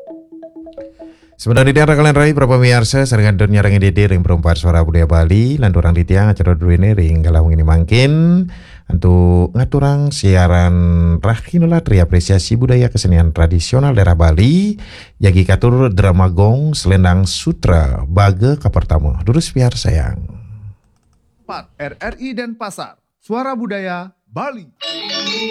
Sebenarnya dia kalian rai berapa miarsa saringan dunia rangi dede ring perempuan suara budaya Bali lanturang di tiang acara dulu ini ring galau ini mangkin untuk ngaturang siaran rahinula tri apresiasi budaya kesenian tradisional daerah Bali yagi katur drama gong selendang sutra baga kapertama durus biar sayang 4 RRI Denpasar Suara Budaya Bali.